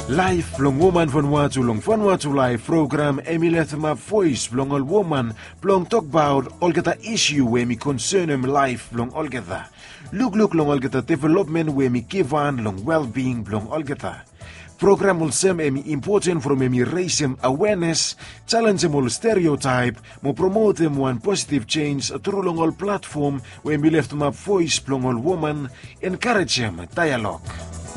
Live long woman Vanuatu long Vanuatu live program Emilet ma voice long all woman long talk about olgeta issue where me concern him life long olgeta. Look long olgeta development where me give on long well-being long olgeta. Program will sem emi important from emi raise him awareness, challenge him all stereotype, mo promote him one positive change through long all platform where me left my voice long all woman, encourage him dialogue.